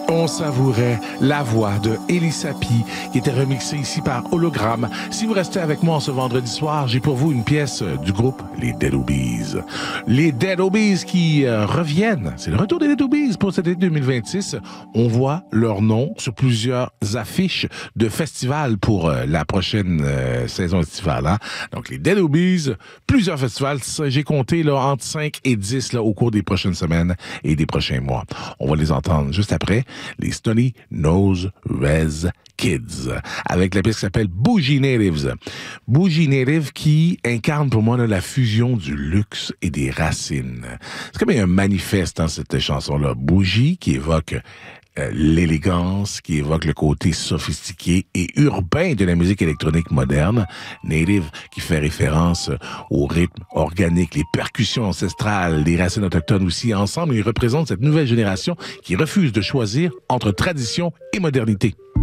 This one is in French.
On savourait la voix de Elissa P, qui était remixée ici par Hologramme. Si vous restez avec moi ce vendredi soir, j'ai pour vous une pièce du groupe Les Dead Obies. Les Dead Obies qui reviennent. C'est le retour des Dead Obies pour cette année 2026. On voit leur nom sur plusieurs affiches de festivals pour la prochaine saison estivale. Hein? Donc, les Dead Obies, plusieurs festivals. J'ai compté là, entre 5 et 10 là, au cours des prochaines semaines et des prochains mois. On va les entendre juste après. Les Stony Nose Rez Kids, avec la pièce qui s'appelle Bougie Natives. Bougie Native qui incarne pour moi là, la fusion du luxe et des racines. C'est comme un manifeste dans cette chanson-là. Bougie qui évoque l'élégance, qui évoque le côté sophistiqué et urbain de la musique électronique moderne. Native qui fait référence au rythme organique, les percussions ancestrales, les racines autochtones aussi. Ensemble, ils représentent cette nouvelle génération qui refuse de choisir entre tradition et modernité.